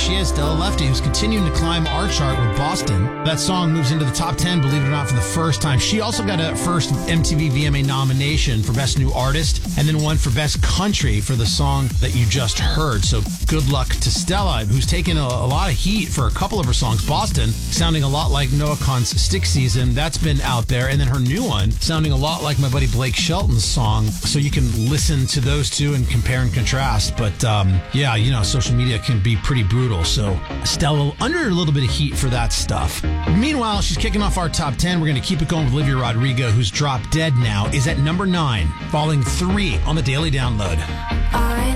she is, Stella Lefty, who's continuing to climb our chart with Boston. That song moves into the top 10, believe it or not, for the first time. She also got a first MTV VMA nomination for Best New Artist, and then one for Best Country for the song that you just heard. So good luck to Stella, who's taken a lot of heat for a couple of her songs. Boston, sounding a lot like Noah Kahan's Stick Season. That's been out there. And then her new one, sounding a lot like my buddy Blake Shelton's song. So you can listen to those two and compare and contrast. But yeah, you know, social media can be pretty brutal. So Stella under a little bit of heat for that stuff. Meanwhile, she's kicking off our top 10. We're going to keep it going with Olivia Rodrigo, who's dropped dead now, is at number 9, falling 3 on the Daily Download. I